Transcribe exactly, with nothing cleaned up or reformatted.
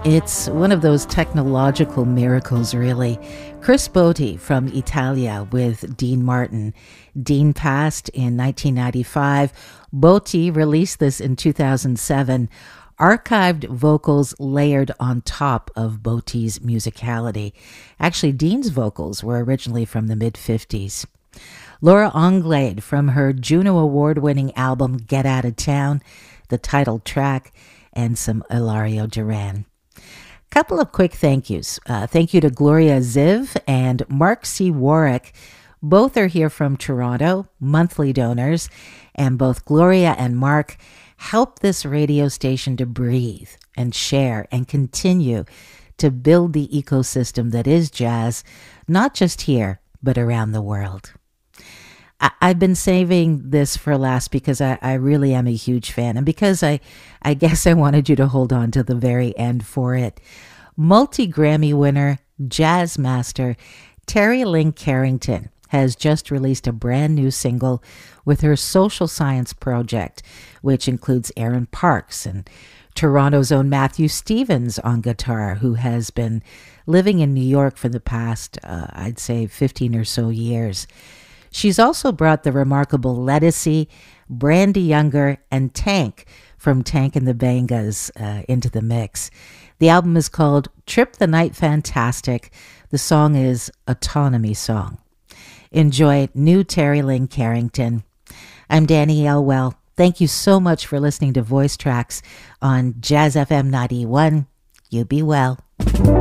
It's one of those technological miracles, really. Chris Botti from Italia with Dean Martin. Dean passed in nineteen ninety-five. Botti released this in two thousand seven. Archived vocals layered on top of Botti's musicality. Actually, Dean's vocals were originally from the mid-fifties. Laura Anglade from her Juno Award-winning album Get Out of Town, the title track, and some Ilario Duran. Couple of quick thank yous. Uh, thank you to Gloria Ziv and Mark C. Warwick. Both are here from Toronto, monthly donors, and both Gloria and Mark help this radio station to breathe and share and continue to build the ecosystem that is jazz, not just here, but around the world. I- I've been saving this for last because I, I really am a huge fan, and because I, I guess I wanted you to hold on to the very end for it. Multi-Grammy winner, jazz master, Terry Lynn Carrington has just released a brand new single with her social science project, which includes Aaron Parks and Toronto's own Matthew Stevens on guitar, who has been living in New York for the past, uh, I'd say, fifteen or so years. She's also brought the remarkable Lettucey, Brandy Younger, and Tank from Tank and the Bangas uh, into the mix. The album is called Trip the Night Fantastic. The song is Autonomy Song. Enjoy new Terry Lynn Carrington. I'm Danny Elwell. Thank you so much for listening to Voice Tracks on Jazz F M ninety-one. You be well.